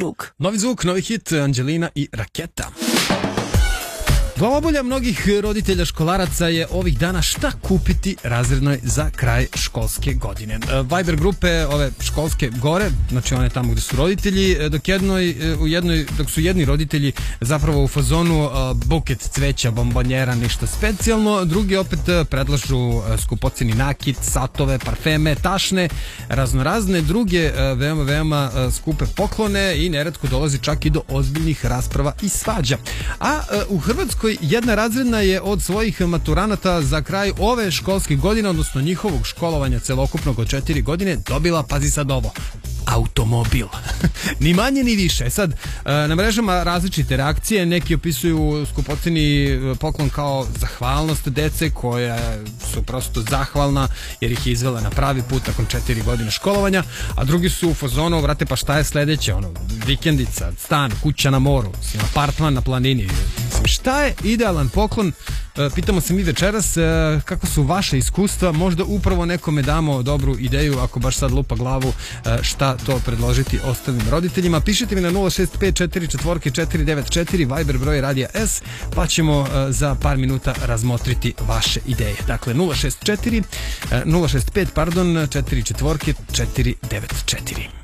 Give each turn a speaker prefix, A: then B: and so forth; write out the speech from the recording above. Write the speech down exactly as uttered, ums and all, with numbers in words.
A: drug.
B: Novi zvuk, novi hit, Anđelina i Raketa. Glavobolja mnogih roditelja školaraca je ovih dana šta kupiti razrednoj za kraj školske godine. Viber grupe ove školske gore, znači one tamo gde su roditelji, dok, jednoj, u jednoj, dok su jedni roditelji zapravo u fazonu buket cveća, bombonjera, ništa specijalno, drugi opet predlažu skupoceni nakit, satove, parfeme, tašne, raznorazne druge veoma, veoma skupe poklone i neretko dolazi čak i do ozbiljnih rasprava i svađa. A u Hrvatskoj jedna razredna je od svojih maturanata za kraj ove školske godine, odnosno njihovog školovanja celokupnog od četiri godine, dobila, pazi sad ovo, automobil. Ni manje ni više. Sad, na mrežama različite reakcije, neki opisuju skupoceni poklon kao zahvalnost dece koja su prosto zahvalna jer ih je izvela na pravi put nakon četiri godine školovanja, a drugi su u fazonu, vrate, pa šta je sledeće, ono, vikendica, stan, kuća na moru, apartman na planini. Šta je idealan poklon? Pitamo se mi večeras kako su vaše iskustva, možda upravo nekome damo dobru ideju ako baš sad lupa glavu šta to predložiti ostalim roditeljima. Pišite mi na nula šest pet četiri četiri četiri devet četiri, Viber broj Radija S, pa ćemo za par minuta razmotriti vaše ideje. Dakle nula šest četiri nula šest pet pardon četiri četiri četiri devet četiri.